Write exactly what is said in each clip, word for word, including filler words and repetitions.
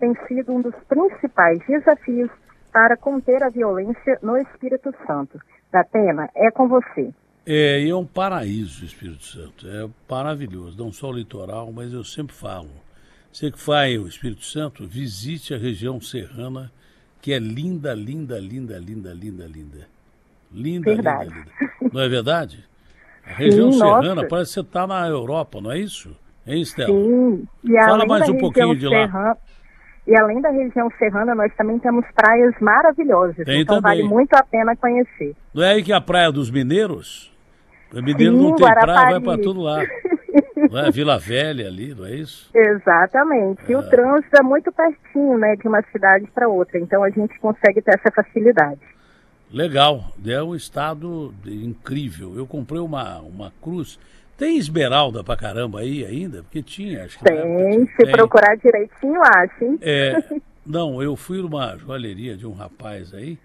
tem sido um dos principais desafios para conter a violência no Espírito Santo. Datena, é com você. É, é um paraíso o Espírito Santo, é maravilhoso, não só o litoral, mas eu sempre falo, você que vai ao Espírito Santo, visite a região serrana, que é linda, linda, linda, linda, linda, linda. Linda, verdade. linda, linda. Não é verdade? A região Sim, serrana nossa. parece que você está na Europa, não é isso? Hein, Estela? Sim. E Fala além mais da um pouquinho de lá. serrana, e além da região serrana, nós também temos praias maravilhosas. Tem então também. vale muito a pena conhecer. Não é aí que é a Praia dos Mineiros? O mineiro Sim, não tem praia, Guarapari. vai para todo lado. Não é Vila Velha ali, não é isso? Exatamente. E É. o trânsito é muito pertinho, né, de uma cidade para outra. Então a gente consegue ter essa facilidade. Legal, é um estado incrível. Eu comprei uma, uma cruz. Tem esmeralda pra caramba aí ainda? Porque tinha, acho que na época Tem, tinha. se Tem. procurar direitinho, acha, hein? É, não, eu fui numa joalheria de um rapaz aí,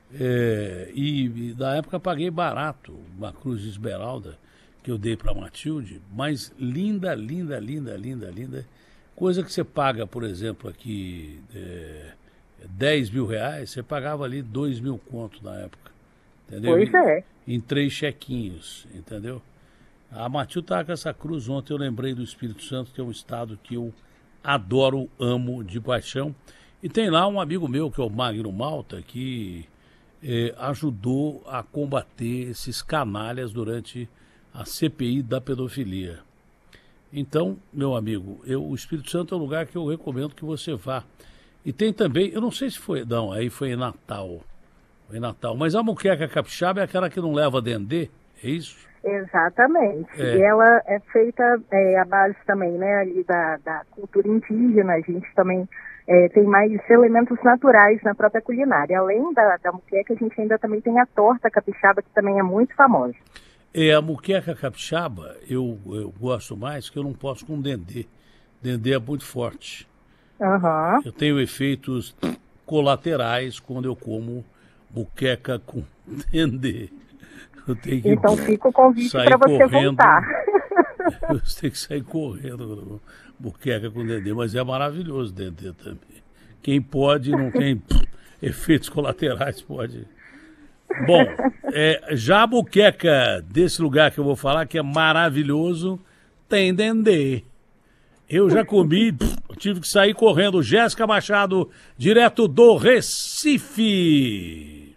é, e, e na época paguei barato uma cruz de esmeralda que eu dei pra Matilde, mas linda, linda, linda, linda, linda. Coisa que você paga, por exemplo, aqui é, dez mil reais, você pagava ali dois mil conto na época. Entendeu? Pois é. Em, em três chequinhos, entendeu? A Matilde estava com essa cruz ontem, eu lembrei do Espírito Santo, que é um estado que eu adoro, amo de paixão. E tem lá um amigo meu, que é o Magno Malta, que eh, ajudou a combater esses canalhas durante a C P I da pedofilia. Então, meu amigo, eu, o Espírito Santo é um lugar que eu recomendo que você vá. E tem também, eu não sei se foi, não, aí foi em Natal, foi em Natal, mas a moqueca capixaba é aquela que não leva dendê, é isso? Exatamente. É. E ela é feita é, à base também, né, ali da, da cultura indígena. A gente também é, tem mais elementos naturais na própria culinária. Além da, da moqueca, a gente ainda também tem a torta capixaba, que também é muito famosa. É, a moqueca capixaba eu, eu gosto mais, que eu não posso com dendê. Dendê é muito forte. Uhum. Eu tenho efeitos colaterais quando eu como moqueca com dendê. Eu tenho que Então fica o convite sair para você correndo. voltar. Você tem que sair correndo moqueca com dendê, mas é maravilhoso o dendê também. Quem pode, não tem efeitos colaterais, pode. Bom, é, já a moqueca desse lugar que eu vou falar, que é maravilhoso, tem dendê. Eu já comi, tive que sair correndo. Jéssica Machado, direto do Recife.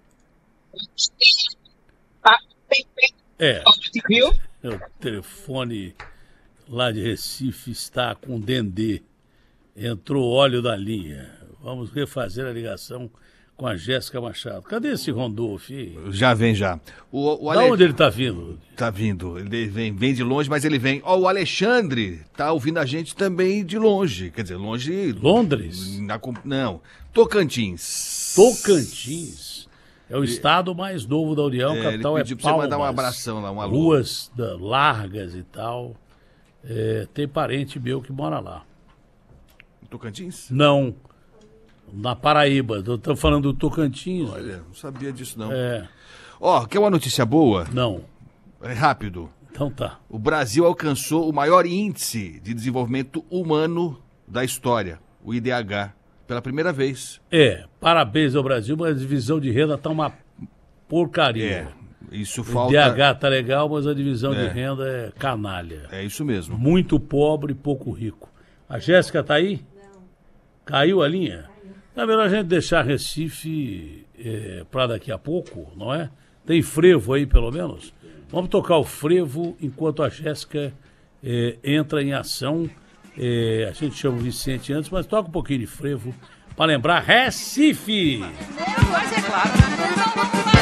É, o telefone lá de Recife está com dendê. Entrou óleo da linha. Vamos refazer a ligação com a Jéssica Machado. Cadê esse Rondolfo aí? Já vem, já. O, o Da Ale... onde ele está vindo? Tá vindo. Ele vem, vem de longe, mas ele vem. Ó, o Alexandre tá ouvindo a gente também de longe. Quer dizer, longe... Londres? Na... Não. Tocantins. Tocantins. É o estado mais novo da União, É, capital ele é pediu pra Palmas. você mandar um abração lá, uma alô. Ruas da- largas e tal. É, tem parente meu que mora lá. Tocantins? Não, na Paraíba. Eu tô falando do Tocantins. Olha, não sabia disso, não. É, Ó, quer uma notícia boa? não. É rápido. Então tá. O Brasil alcançou o maior índice de desenvolvimento humano da história, o I D H, pela primeira vez. É, parabéns ao Brasil, mas a divisão de renda tá uma porcaria. É, isso O falta... D H tá legal, mas a divisão É. de renda é canalha. É isso mesmo. Muito pobre e pouco rico. A Jéssica tá aí? Não. Caiu a linha? É melhor a gente deixar Recife é, para daqui a pouco, não é? Tem frevo aí, pelo menos? Vamos tocar o frevo enquanto a Jéssica é, entra em ação. É, a gente chama o Vicente antes, mas toca um pouquinho de frevo para lembrar Recife! Mas é claro.